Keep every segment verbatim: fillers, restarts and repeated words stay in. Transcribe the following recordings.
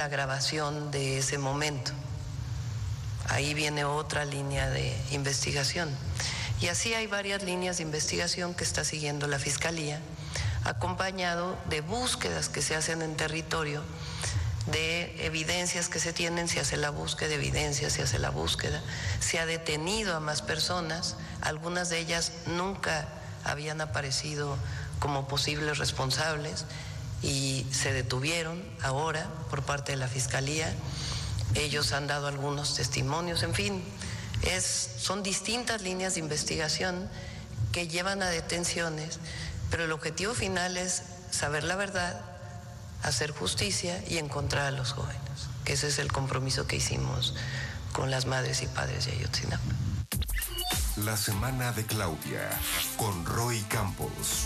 la grabación de ese momento. Ahí viene otra línea de investigación. Y así hay varias líneas de investigación que está siguiendo la Fiscalía, acompañado de búsquedas que se hacen en territorio, de evidencias que se tienen, se hace la búsqueda de evidencias, se hace la búsqueda, se ha detenido a más personas, algunas de ellas nunca habían aparecido como posibles responsables y se detuvieron ahora por parte de la Fiscalía. Ellos han dado algunos testimonios, en fin, es, son distintas líneas de investigación que llevan a detenciones, pero el objetivo final es saber la verdad, hacer justicia y encontrar a los jóvenes, que ese es el compromiso que hicimos con las madres y padres de Ayotzinapa. La semana de Claudia, con Roy Campos.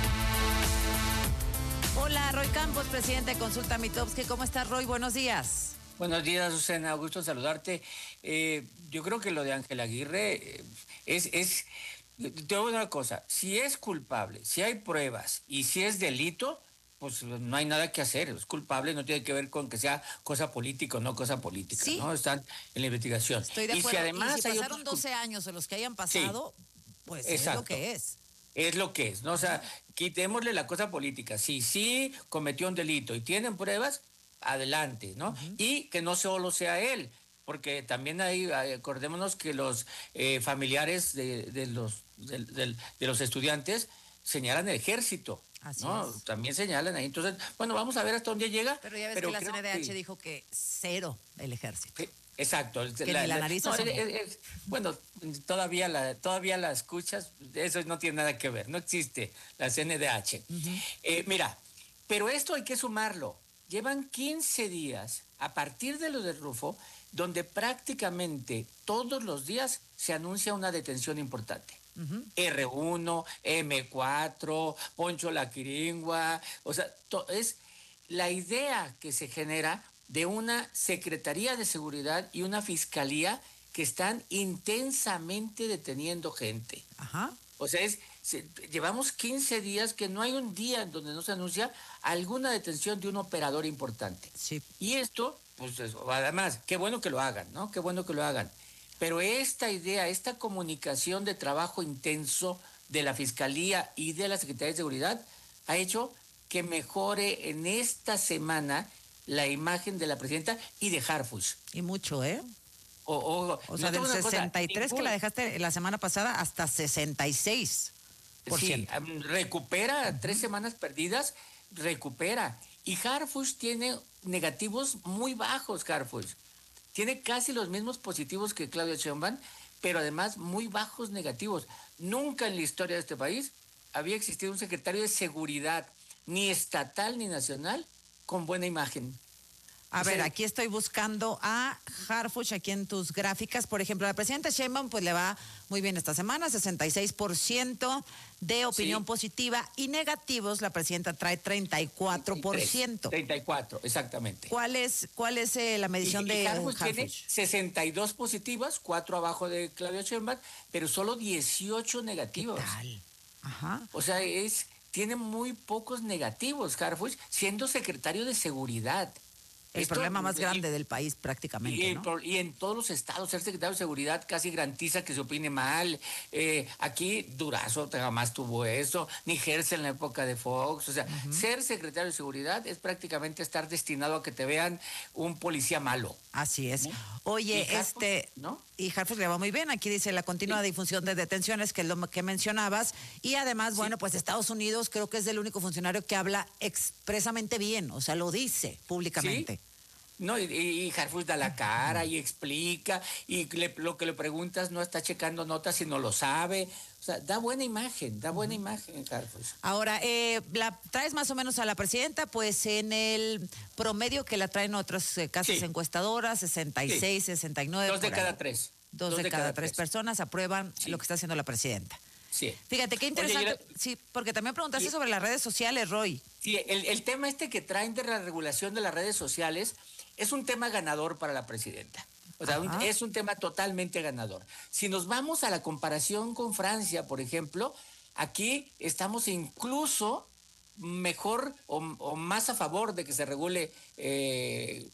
Hola, Roy Campos, presidente de Consulta Mitofsky. ¿Cómo estás, Roy? Buenos días. Buenos días, Susana. Gusto en saludarte. Eh, yo creo que lo de Ángel Aguirre eh, es... es te digo una cosa, si es culpable, si hay pruebas y si es delito, pues no hay nada que hacer, es culpable, no tiene que ver con que sea cosa política o no cosa política, ¿sí? ¿No? Están en la investigación. Estoy de acuerdo. Y si además y si pasaron hay doce años o los que hayan pasado, sí, pues exacto, es lo que es. Es lo que es, ¿no? O sea, quitémosle la cosa política. Si sí cometió un delito y tienen pruebas, adelante, ¿no? Uh-huh. Y que no solo sea él, porque también hay, acordémonos que los eh, familiares de, de los de, de, de los estudiantes señalan el ejército. Así ¿no? Es. También señalan ahí. Entonces, bueno, vamos a ver hasta dónde llega. Pero ya ves pero que la C N D H que... dijo que cero el ejército. Eh, exacto. Que la, ni la nariz no, es, es, es, bueno, todavía la, todavía la escuchas, eso no tiene nada que ver, no existe la C N D H. Uh-huh. Eh, mira, pero esto hay que sumarlo. Llevan quince días a partir de lo de Rufo, donde prácticamente todos los días se anuncia una detención importante. Uh-huh. R uno, M cuatro, Poncho la Quiringua, o sea, to, es la idea que se genera de una Secretaría de Seguridad y una Fiscalía que están intensamente deteniendo gente. Ajá. O sea, es, se, llevamos quince días que no hay un día en donde no se anuncia alguna detención de un operador importante. Sí. Y esto, pues además, qué bueno que lo hagan, ¿no? Qué bueno que lo hagan. Pero esta idea, esta comunicación de trabajo intenso de la Fiscalía y de la Secretaría de Seguridad ha hecho que mejore en esta semana la imagen de la presidenta y de Harfuch. Y mucho, ¿eh? O, o, o sea, del sesenta y tres cosa, que la dejaste la semana pasada hasta sesenta y seis por ciento. Sí, um, recupera uh-huh. tres semanas perdidas, recupera. Y Harfuch tiene negativos muy bajos, Harfuch. Tiene casi los mismos positivos que Claudia Sheinbaum, pero además muy bajos negativos. Nunca en la historia de este país había existido un secretario de seguridad, ni estatal ni nacional, con buena imagen. A ver, aquí estoy buscando a Harfuch, aquí en tus gráficas. Por ejemplo, la presidenta Sheinbaum pues le va muy bien esta semana, sesenta y seis por ciento de opinión sí. positiva, y negativos la presidenta trae treinta y cuatro por ciento. treinta y cuatro, exactamente. ¿Cuál es, cuál es eh, la medición y, de y Harfuch? Harfuch tiene sesenta y dos positivas, cuatro abajo de Claudia Sheinbaum, pero solo dieciocho negativos. ¿Qué tal? Ajá. O sea, es tiene muy pocos negativos Harfuch, siendo secretario de Seguridad. El Esto, problema más grande y, del país prácticamente, y, ¿no? Y en todos los estados, ser secretario de Seguridad casi garantiza que se opine mal. Eh, aquí Durazo jamás tuvo eso, ni Herzl en la época de Fox. O sea, uh-huh. ser secretario de Seguridad es prácticamente estar destinado a que te vean un policía malo. Así es. ¿No? Oye, y Harfuch, este... ¿no? Y Harfuch le va muy bien. Aquí dice la continua sí. difusión de detenciones, que es lo que mencionabas. Y además, sí. bueno, pues Estados Unidos creo que es el único funcionario que habla expresamente bien, o sea, lo dice públicamente. ¿Sí? No, y, y Harfuch da la cara y explica, y le, lo que le preguntas no está checando notas y no lo sabe. O sea, da buena imagen, da buena imagen, Harfuch. Ahora, eh, ¿la traes más o menos a la presidenta? Pues en el promedio que la traen otras eh, casas sí. encuestadoras, sesenta y seis, sí. sesenta y nueve. Dos de cada ahí. tres. Dos, Dos de, de cada, cada tres personas aprueban sí. lo que está haciendo la presidenta. Sí. Fíjate, qué interesante. Oye, yo... Sí, porque también preguntaste sí. sobre las redes sociales, Roy. Sí, el, el tema este que traen de la regulación de las redes sociales es un tema ganador para la presidenta. O sea, un, es un tema totalmente ganador. Si nos vamos a la comparación con Francia, por ejemplo, aquí estamos incluso mejor o, o más a favor de que se regule eh,